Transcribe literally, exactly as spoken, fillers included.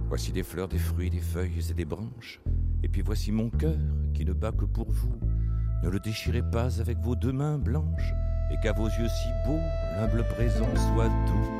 Voici des fleurs, des fruits, des feuilles et des branches. Et puis voici mon cœur qui ne bat que pour vous. Ne le déchirez pas avec vos deux mains blanches, et qu'à vos yeux si beaux, l'humble présent soit doux.